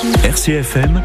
RCFM,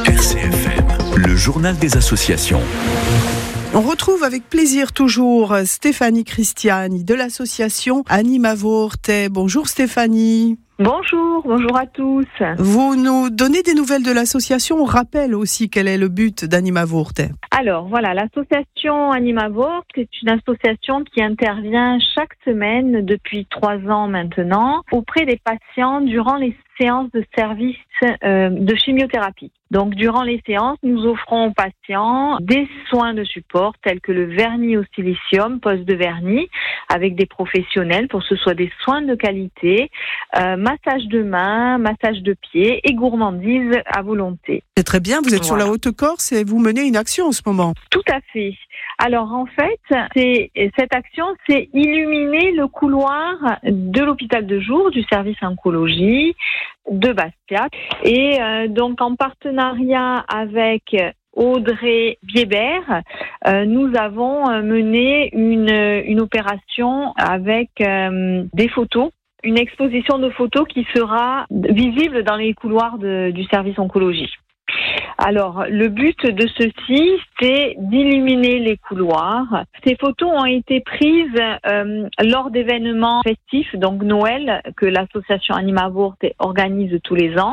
le journal des associations. On retrouve avec plaisir toujours Stéphanie Cristiani de l'association Anima Vorte. Bonjour Stéphanie. Bonjour à tous. Vous nous donnez des nouvelles de l'association. On rappelle aussi quel est le but d'Anima Vorte. Alors voilà, l'association Anima Vorte, c'est une association qui intervient chaque semaine depuis 3 ans maintenant auprès des patients durant les séances de service de chimiothérapie. Donc, durant les séances, nous offrons aux patients des soins de support tels que le vernis au silicium, pose de vernis, avec des professionnels pour que ce soit des soins de qualité, massage de mains, massage de pieds et gourmandise à volonté. C'est très bien, vous êtes sur la Haute-Corse et vous menez une action en ce moment. Tout à fait. Alors en fait, cette action, c'est illuminer le couloir de l'hôpital de jour du service oncologie de Bastia. Et donc en partenariat avec Audrey Biébert, nous avons mené une opération avec des photos. Une exposition de photos qui sera visible dans les couloirs du service oncologie. Alors, le but de ceci, c'est d'illuminer les couloirs. Ces photos ont été prises lors d'événements festifs, donc Noël, que l'association Anima Vorte organise tous les ans.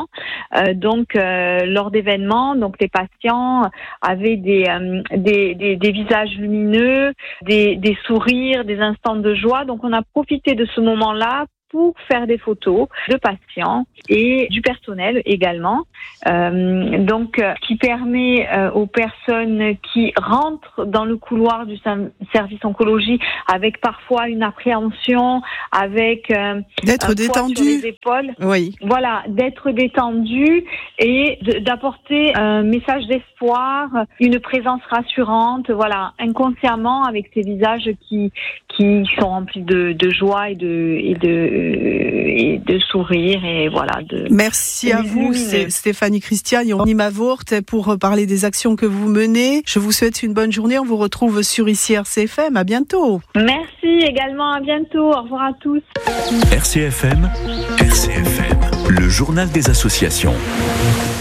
Lors d'événements, donc les patients avaient des visages lumineux, des sourires, des instants de joie. Donc, on a profité de ce moment-là pour faire des photos de patients et du personnel également, qui permet aux personnes qui rentrent dans le couloir du service oncologie avec parfois une appréhension, avec d'être détendu sur les épaules, oui. Voilà, d'être détendu et d'apporter un message d'espoir, une présence rassurante, voilà, inconsciemment avec ces visages qui sont remplis de joie et de sourire et voilà. Merci à vous, Stéphanie Cristiani, Anima Vorte, pour parler des actions que vous menez. Je vous souhaite une bonne journée. On vous retrouve sur ici RCFM. À bientôt. Merci également. À bientôt. Au revoir à tous. RCFM, le journal des associations.